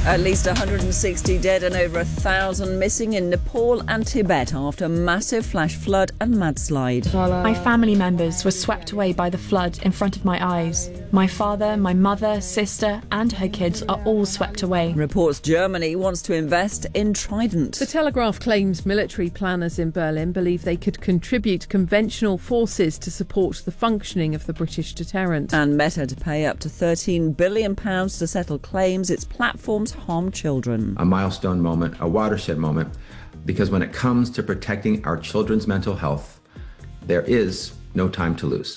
At least 160 dead and over 1,000 missing in Nepal and Tibet after a massive flash flood and mudslide. My family members were swept away by the flood in front of my eyes. My father, my mother, sister and her kids are all swept away. Reports Germany wants to invest in Trident. The Telegraph claims military planners in Berlin believe they could contribute conventional forces to support the functioning of the British deterrent. And Meta to pay up to £13 billion to settle claims its platforms harm children. A milestone moment, a watershed moment, because when it comes to protecting our children's mental health, there is no time to lose.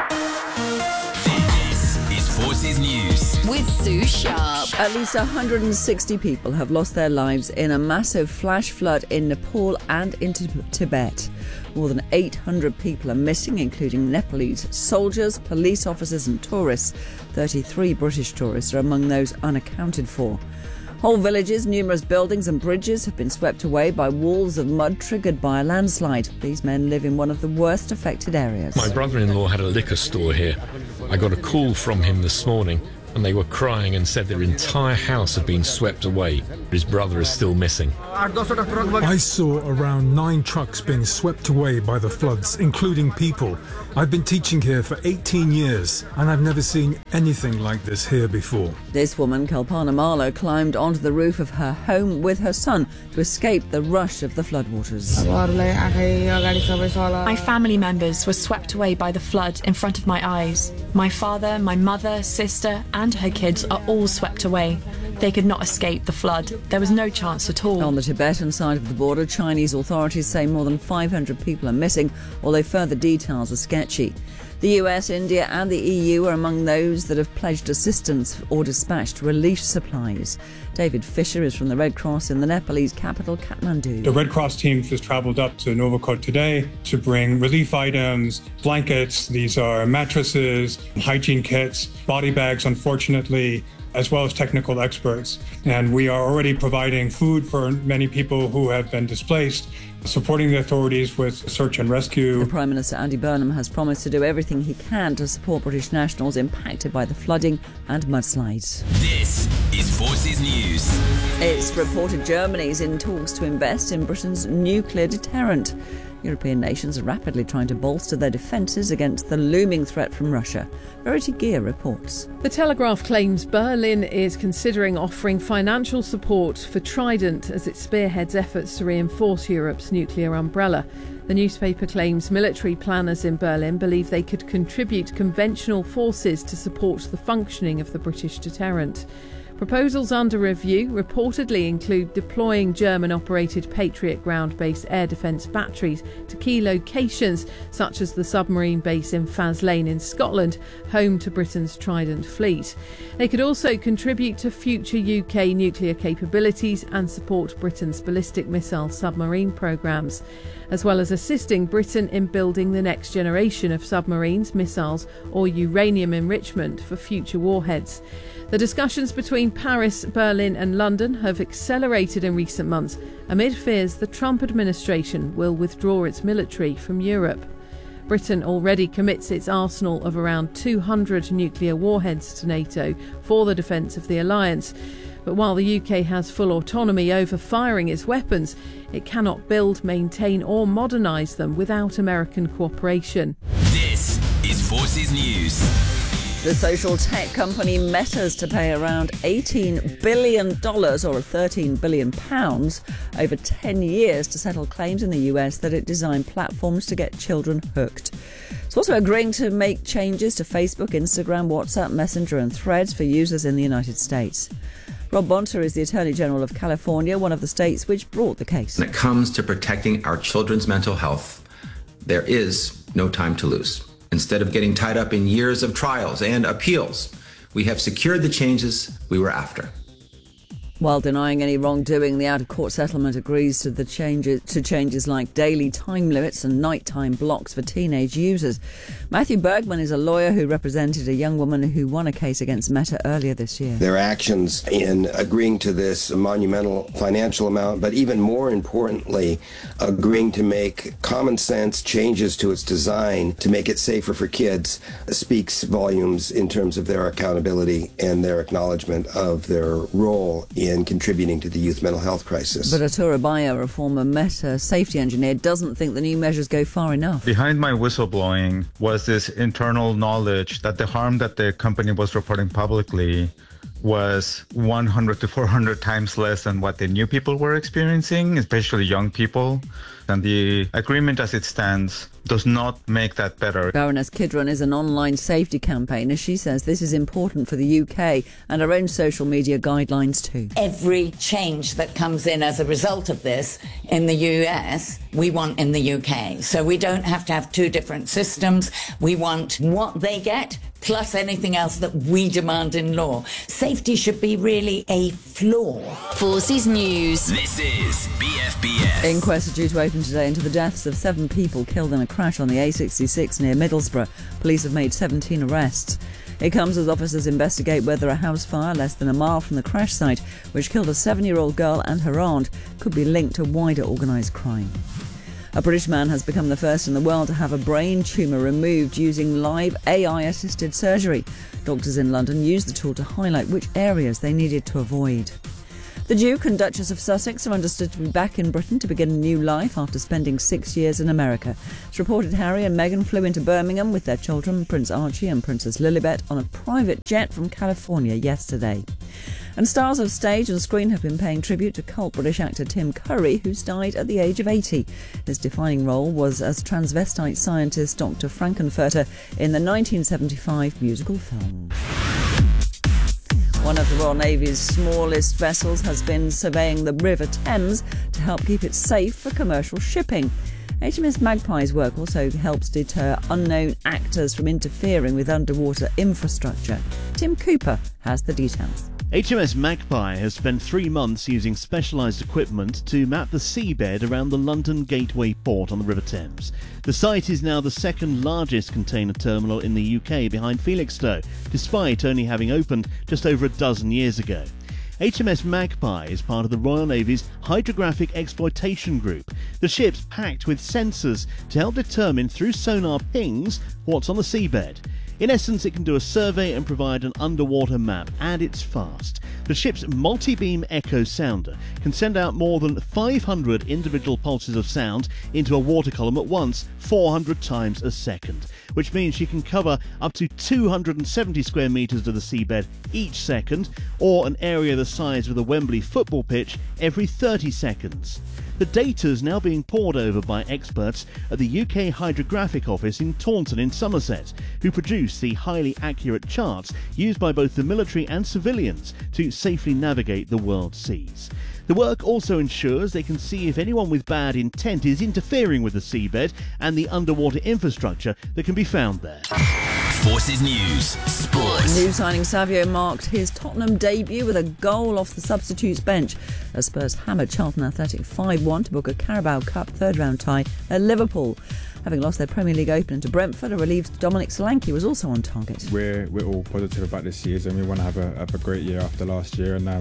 This is Forces News with Sue Sharp. At least 160 people have lost their lives in a massive flash flood in Nepal and in Tibet. More than 800 people are missing, including Nepalese soldiers, police officers and tourists. 33 British tourists are among those unaccounted for. Whole villages, numerous buildings and bridges have been swept away by walls of mud triggered by a landslide. These men live in one of the worst affected areas. My brother-in-law had a liquor store here. I got a call from him this morning and they were crying and said their entire house had been swept away. His brother is still missing. I saw around 9 trucks being swept away by the floods, including people. I've been teaching here for 18 years and I've never seen anything like this here before. This woman, Kalpana Marlow, climbed onto the roof of her home with her son to escape the rush of the floodwaters. My family members were swept away by the flood in front of my eyes. My father, my mother, sister and her kids are all swept away. They could not escape the flood. There was no chance at all. On the Tibetan side of the border, Chinese authorities say more than 500 people are missing, although further details are sketchy. The US, India and the EU are among those that have pledged assistance or dispatched relief supplies. David Fisher is from the Red Cross in the Nepalese capital, Kathmandu. The Red Cross team has travelled up to Novakot today to bring relief items, blankets, these are mattresses, hygiene kits, body bags, unfortunately, as well as technical experts. And we are already providing food for many people who have been displaced, supporting the authorities with search and rescue. The Prime Minister Andy Burnham has promised to do everything he can to support British nationals impacted by the flooding and mudslides. This is Forces News. It's reported Germany is in talks to invest in Britain's nuclear deterrent. European nations are rapidly trying to bolster their defences against the looming threat from Russia. Verity Gear reports. The Telegraph claims Berlin is considering offering financial support for Trident as it spearheads efforts to reinforce Europe's nuclear umbrella. The newspaper claims military planners in Berlin believe they could contribute conventional forces to support the functioning of the British deterrent. Proposals under review reportedly include deploying German-operated Patriot ground-based air defence batteries to key locations such as the submarine base in Faslane in Scotland, home to Britain's Trident fleet. They could also contribute to future UK nuclear capabilities and support Britain's ballistic missile submarine programmes, as well as assisting Britain in building the next generation of submarines, missiles or uranium enrichment for future warheads. The discussions between Paris, Berlin and London have accelerated in recent months amid fears the Trump administration will withdraw its military from Europe. Britain already commits its arsenal of around 200 nuclear warheads to NATO for the defence of the alliance. But while the UK has full autonomy over firing its weapons, it cannot build, maintain or modernise them without American cooperation. This is Forces News. The social tech company Meta's to pay around $18 billion or £13 billion over 10 years to settle claims in the US that it designed platforms to get children hooked. It's also agreeing to make changes to Facebook, Instagram, WhatsApp, Messenger and Threads for users in the United States. Rob Bonta is the Attorney General of California, one of the states which brought the case. When it comes to protecting our children's mental health, there is no time to lose. Instead of getting tied up in years of trials and appeals, we have secured the changes we were after. While denying any wrongdoing, the out-of-court settlement agrees to the changes like daily time limits and nighttime blocks for teenage users. Matthew Bergman is a lawyer who represented a young woman who won a case against Meta earlier this year. Their actions in agreeing to this monumental financial amount, but even more importantly, agreeing to make common sense changes to its design to make it safer for kids, speaks volumes in terms of their accountability and their acknowledgement of their role in contributing to the youth mental health crisis. But Arturo Bayo, a former Meta safety engineer, doesn't think the new measures go far enough. Behind my whistleblowing was this internal knowledge that the harm that the company was reporting publicly was 100 to 400 times less than what the new people were experiencing, especially young people. And the agreement as it stands does not make that better. Baroness Kidron is an online safety campaigner. She says this is important for the UK and our own social media guidelines too. Every change that comes in as a result of this in the US, we want in the UK. So we don't have to have two different systems. We want what they get plus anything else that we demand in law. Safety should be really a flaw. Forces News. This is BFBS. Inquests are due to open today into the deaths of 7 people killed in a crash on the A66 near Middlesbrough. Police have made 17 arrests. It comes as officers investigate whether a house fire less than a mile from the crash site, which killed a 7-year-old girl and her aunt, could be linked to wider organised crime. A British man has become the first in the world to have a brain tumour removed using live AI-assisted surgery. Doctors in London used the tool to highlight which areas they needed to avoid. The Duke and Duchess of Sussex are understood to be back in Britain to begin a new life after spending 6 years in America. It's reported Harry and Meghan flew into Birmingham with their children, Prince Archie and Princess Lilibet, on a private jet from California yesterday. And stars of stage and screen have been paying tribute to cult British actor Tim Curry, who's died at the age of 80. His defining role was as transvestite scientist Dr. Frankenfurter in the 1975 musical film. One of the Royal Navy's smallest vessels has been surveying the River Thames to help keep it safe for commercial shipping. HMS Magpie's work also helps deter unknown actors from interfering with underwater infrastructure. Tim Cooper has the details. HMS Magpie has spent 3 months using specialised equipment to map the seabed around the London Gateway port on the River Thames. The site is now the second largest container terminal in the UK behind Felixstowe, despite only having opened just over a dozen years ago. HMS Magpie is part of the Royal Navy's Hydrographic Exploitation Group. The ship's packed with sensors to help determine through sonar pings what's on the seabed. In essence, it can do a survey and provide an underwater map, and it's fast. The ship's multi-beam echo sounder can send out more than 500 individual pulses of sound into a water column at once, 400 times a second, which means she can cover up to 270 square metres of the seabed each second, or an area the size of the Wembley football pitch every 30 seconds. The data is now being pored over by experts at the UK Hydrographic Office in Taunton in Somerset, who produce the highly accurate charts used by both the military and civilians to safely navigate the world's seas. The work also ensures they can see if anyone with bad intent is interfering with the seabed and the underwater infrastructure that can be found there. Forces News Sports. New signing Savio marked his Tottenham debut with a goal off the substitutes bench as Spurs hammered Charlton Athletic 5-1 to book a Carabao Cup third-round tie at Liverpool. Having lost their Premier League opener to Brentford, a relieved Dominic Solanke was also on target. We're all positive about this season. We want to have a great year after last year, and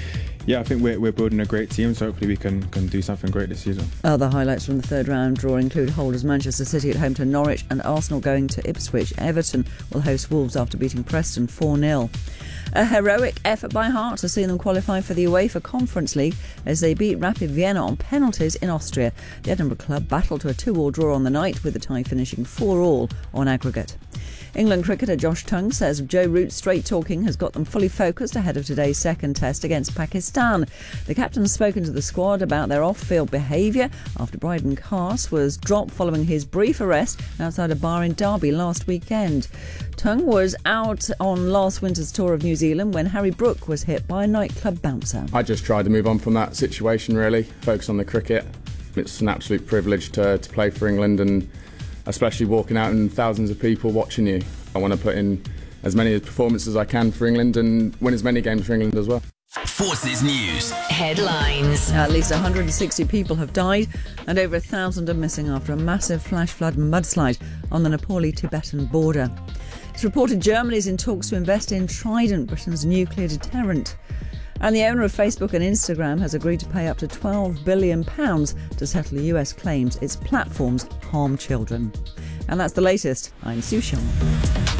I think we're building a great team, so hopefully we can do something great this season. Other highlights from the third round draw include holders Manchester City at home to Norwich and Arsenal going to Ipswich. Everton will host Wolves after beating Preston 4-0. A heroic effort by Hearts to see them qualify for the UEFA Conference League as they beat Rapid Vienna on penalties in Austria. The Edinburgh club battled to a 2-2 draw on the night, with the tie finishing 4-4 on aggregate. England cricketer Josh Tongue says Joe Root's straight talking has got them fully focused ahead of today's second test against Pakistan. The captain's spoken to the squad about their off-field behaviour after Bryden Carse was dropped following his brief arrest outside a bar in Derby last weekend. Tongue was out on last winter's tour of New Zealand when Harry Brook was hit by a nightclub bouncer. I just tried to move on from that situation, really, focus on the cricket. It's an absolute privilege to play for England, and especially walking out and thousands of people watching you. I want to put in as many performances as I can for England and win as many games for England as well. Forces News Headlines. At least 160 people have died and over 1,000 are missing after a massive flash flood mudslide on the Nepali-Tibetan border. It's reported Germany is in talks to invest in Trident, Britain's nuclear deterrent. And the owner of Facebook and Instagram has agreed to pay up to £12 billion to settle US claims its platforms harm children. And that's the latest. I'm Sue Shaw.